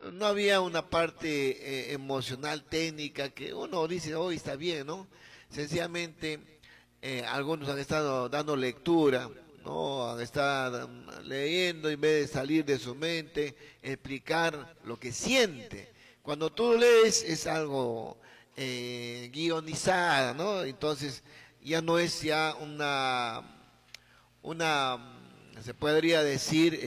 no había una parte emocional, técnica, que uno dice, hoy está bien, ¿no? Sencillamente, algunos han estado dando lectura, ¿no? Han estado leyendo en vez de salir de su mente, explicar lo que siente. Cuando tú lees es algo guionizado, ¿no? Entonces, ya no es ya se podría decir,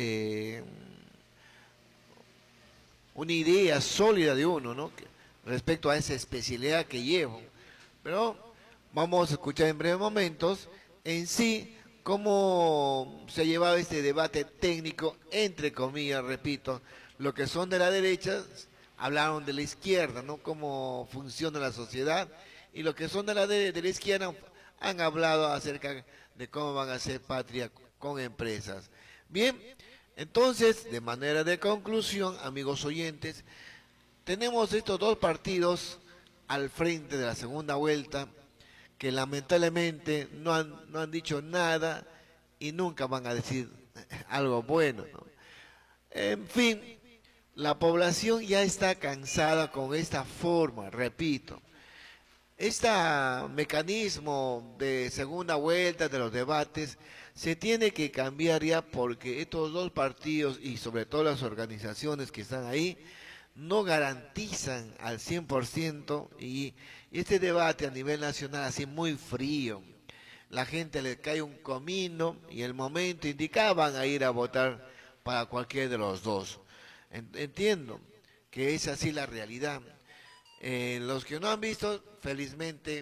una idea sólida de uno, ¿no? Respecto a esa especialidad que llevo. Pero vamos a escuchar en breves momentos en sí cómo se ha llevado este debate técnico, entre comillas, repito, lo que son de la derecha hablaron de la izquierda, ¿no? Cómo funciona la sociedad, y lo que son de la izquierda han hablado acerca de cómo van a hacer patria con empresas. Bien, entonces, de manera de conclusión, amigos oyentes, tenemos estos dos partidos al frente de la segunda vuelta que lamentablemente no han dicho nada y nunca van a decir algo bueno, ¿no? En fin, la población ya está cansada con esta forma, repito. Este mecanismo de segunda vuelta de los debates se tiene que cambiar ya, porque estos dos partidos y sobre todo las organizaciones que están ahí no garantizan al 100%, y este debate a nivel nacional así muy frío. La gente le cae un comino y el momento indicaban a ir a votar para cualquiera de los dos. Entiendo que es así la realidad. Los que no han visto, felizmente,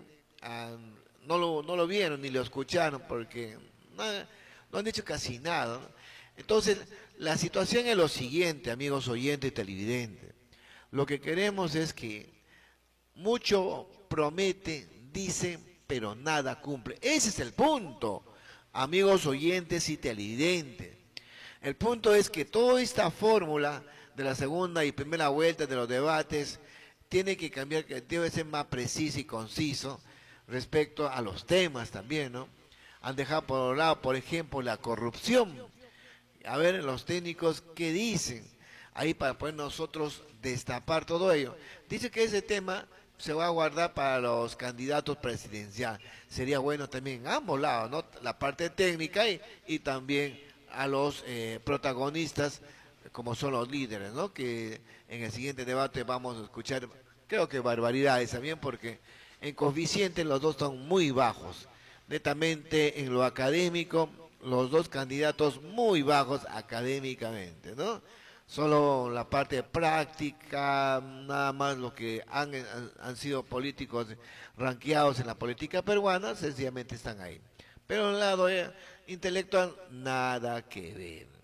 no lo vieron ni lo escucharon, porque no, no han dicho casi nada, ¿no? Entonces, la situación es lo siguiente, amigos oyentes y televidentes. Lo que queremos es que mucho promete, dice, pero nada cumple. Ese es el punto, amigos oyentes y televidentes. El punto es que toda esta fórmula de la segunda y primera vuelta de los debates tiene que cambiar, que debe ser más preciso y conciso respecto a los temas también, ¿no? Han dejado por un lado, por ejemplo, la corrupción. A ver, los técnicos, ¿qué dicen? Ahí para poder nosotros destapar todo ello. Dice que ese tema se va a guardar para los candidatos presidenciales. Sería bueno también en ambos lados, ¿no? La parte técnica y también a los protagonistas, como son los líderes, ¿no? Que en el siguiente debate vamos a escuchar, creo que barbaridades también, porque en coeficiente los dos son muy bajos. Netamente en lo académico, los dos candidatos muy bajos académicamente, ¿no? Solo la parte práctica, nada más lo que han sido políticos ranqueados en la política peruana, sencillamente están ahí. Pero en el lado intelectual, nada que ver.